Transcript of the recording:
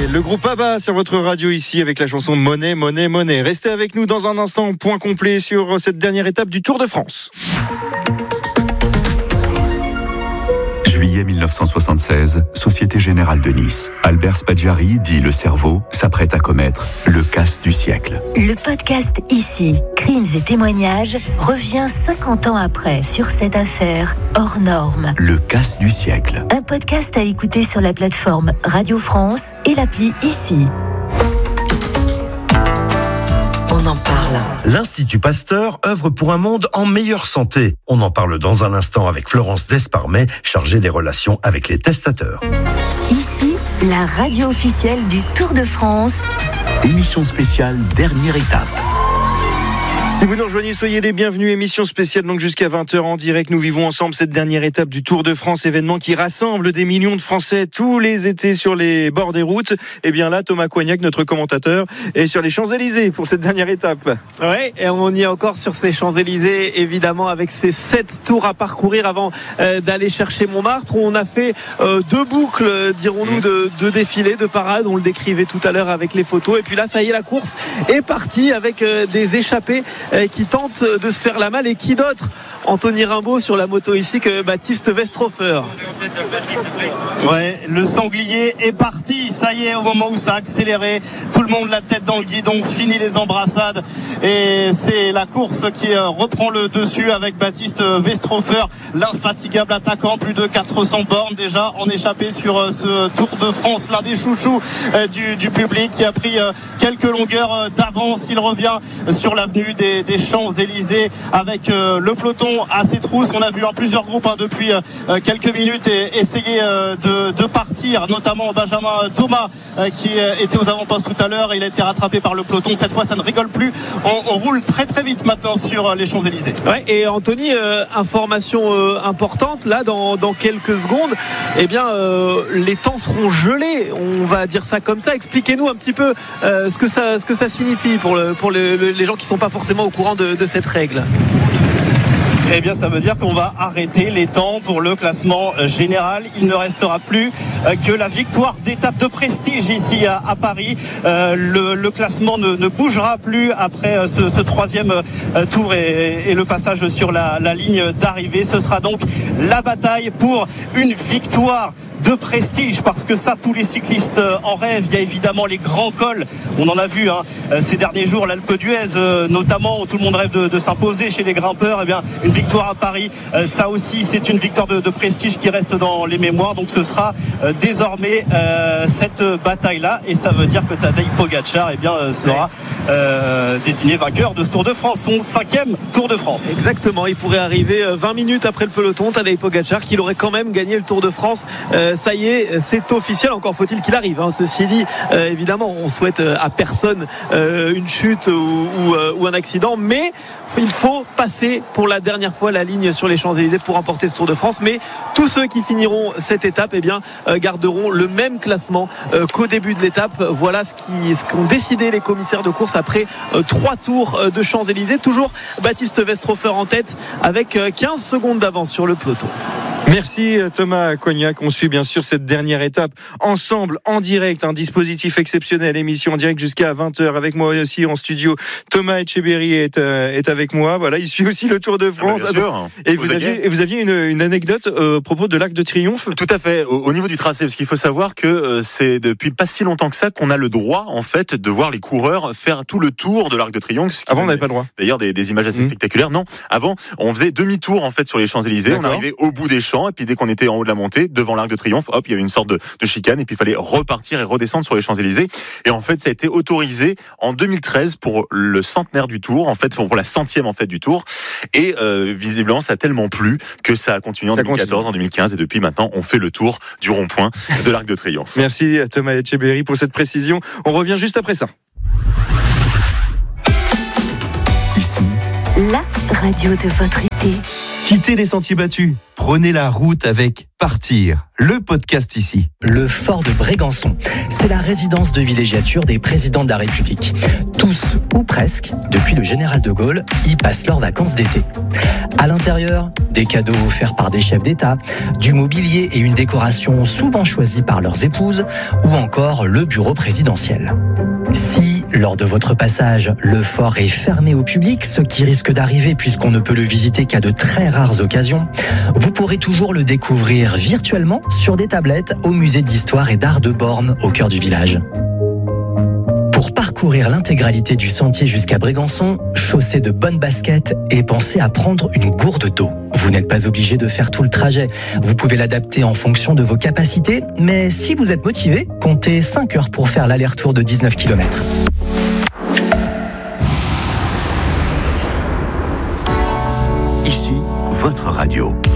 le groupe ABBA sur votre radio ici avec la chanson Money, Money, Money. Restez avec nous dans un instant, point complet sur cette dernière étape du Tour de France. Juillet 1976, Société Générale de Nice. Albert Spaggiari, dit le cerveau, s'apprête à commettre le casse du siècle. Le podcast Ici, crimes et témoignages, revient 50 ans après sur cette affaire hors norme. Le casse du siècle. Un podcast à écouter sur la plateforme Radio France et l'appli Ici. On en parle. L'Institut Pasteur œuvre pour un monde en meilleure santé. On en parle dans un instant avec Florence Desparmet, chargée des relations avec les testateurs. Ici, la radio officielle du Tour de France. Émission spéciale, dernière étape. Si vous nous rejoignez, soyez les bienvenus. Émission spéciale donc jusqu'à 20h en direct. Nous vivons ensemble cette dernière étape du Tour de France, événement qui rassemble des millions de Français tous les étés sur les bords des routes. Et bien là, Thomas Coignac, notre commentateur, est sur les Champs-Élysées pour cette dernière étape. Ouais, et on y est encore sur ces Champs-Élysées, évidemment, avec ces 7 tours à parcourir avant d'aller chercher Montmartre, où on a fait 2 boucles, dirons-nous, de défilés, de parades. On le décrivait tout à l'heure avec les photos. Et puis là, ça y est, la course est partie avec des échappés qui tentent de se faire la malle. Et qui d'autre, Anthony Rimbaud sur la moto ici, que Baptiste Westrofer. Ouais, le sanglier est parti, ça y est, au moment où ça a accéléré, tout le monde la tête dans le guidon, fini les embrassades, et c'est la course qui reprend le dessus avec Baptiste Westrofer, l'infatigable attaquant, plus de 400 bornes déjà en échappé sur ce Tour de France, l'un des chouchous du public, qui a pris quelques longueurs d'avance. Il revient sur l'avenue des Champs-Élysées avec le peloton à ses trousses. On a vu plusieurs groupes depuis quelques minutes essayer de partir, notamment Benjamin Thomas qui était aux avant-postes tout à l'heure. Il a été rattrapé par le peloton. Cette fois, ça ne rigole plus. On roule très très vite maintenant sur les Champs-Élysées. Ouais, et Anthony, information importante là dans quelques secondes. Eh bien, les temps seront gelés. On va dire ça comme ça. Expliquez-nous un petit peu ce que ça signifie pour les gens qui sont pas forcément au courant de cette règle. Eh bien, ça veut dire qu'on va arrêter les temps pour le classement général. Il ne restera plus que la victoire d'étape de prestige ici à Paris. Le classement ne bougera plus après ce troisième tour et le passage sur la ligne d'arrivée. Ce sera donc la bataille pour une victoire de prestige, parce que ça, tous les cyclistes en rêvent. Il y a évidemment les grands cols, on en a vu ces derniers jours, l'Alpe d'Huez notamment, où tout le monde rêve de s'imposer chez les grimpeurs. Eh bien, une victoire à Paris, ça aussi c'est une victoire de prestige qui reste dans les mémoires. Donc ce sera désormais cette bataille-là, et ça veut dire que Tadej Pogačar sera désigné vainqueur de ce Tour de France, son 5e Tour de France. Exactement, il pourrait arriver 20 minutes après le peloton, Tadej Pogačar, qu'il aurait quand même gagné le Tour de France. Ça y est, c'est officiel, encore faut-il qu'il arrive. Ceci dit, évidemment, on souhaite à personne une chute ou un accident, mais il faut passer pour la dernière fois la ligne sur les Champs-Élysées pour remporter ce Tour de France. Mais tous ceux qui finiront cette étape, garderont le même classement qu'au début de l'étape. Voilà ce qu'ont décidé les commissaires de course après 3 tours de Champs-Élysées. Toujours Baptiste Westrofer en tête avec 15 secondes d'avance sur le peloton. Merci Thomas Coignac. On suit bien sûr cette dernière étape ensemble en direct, un dispositif exceptionnel, émission en direct jusqu'à 20h avec moi aussi en studio. Thomas Etcheberry est avec moi. Voilà, il suit aussi le Tour de France. Bien sûr. Et vous aviez une anecdote à propos de l'Arc de Triomphe. Tout à fait. Au niveau du tracé, parce qu'il faut savoir que c'est depuis pas si longtemps que ça qu'on a le droit en fait de voir les coureurs faire tout le tour de l'Arc de Triomphe. Avant, on n'avait pas le droit. D'ailleurs, des images assez spectaculaires. Non, avant, on faisait demi-tour en fait sur les Champs-Élysées. D'accord. On arrivait au bout des champs, et puis dès qu'on était en haut de la montée, devant l'Arc de Triomphe, hop, il y avait une sorte de chicane, et puis il fallait repartir et redescendre sur les Champs-Élysées. Et en fait, ça a été autorisé en 2013 pour le centenaire du Tour, en fait, pour la 100e en fait du Tour. Et visiblement, ça a tellement plu que ça a continué en 2014, en 2015, et depuis maintenant, on fait le tour du rond-point de l'Arc de Triomphe. Merci à Thomas Etcheberry pour cette précision. On revient juste après ça. Ici, la radio de votre été. Quittez les sentiers battus, prenez la route avec Partir, le podcast ici. Le fort de Brégançon, c'est la résidence de villégiature des présidents de la République. Tous, ou presque, depuis le général de Gaulle, y passent leurs vacances d'été. À l'intérieur, des cadeaux offerts par des chefs d'État, du mobilier et une décoration souvent choisie par leurs épouses, ou encore le bureau présidentiel. Si, lors de votre passage, le fort est fermé au public, ce qui risque d'arriver puisqu'on ne peut le visiter qu'à de très rares occasions, vous pourrez toujours le découvrir virtuellement sur des tablettes au musée d'histoire et d'art de Bormes, au cœur du village. Pour parcourir l'intégralité du sentier jusqu'à Brégançon, chaussez de bonnes baskets et pensez à prendre une gourde d'eau. Vous n'êtes pas obligé de faire tout le trajet. Vous pouvez l'adapter en fonction de vos capacités, mais si vous êtes motivé, comptez 5 heures pour faire l'aller-retour de 19 km. Ici, votre radio.